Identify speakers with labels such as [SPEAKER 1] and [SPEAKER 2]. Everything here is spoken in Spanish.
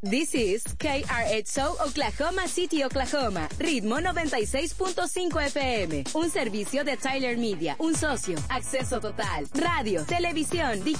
[SPEAKER 1] This is KRXO Oklahoma City, Oklahoma. Ritmo 96.5 FM. Un servicio de Tyler Media. Un socio. Acceso total. Radio, televisión,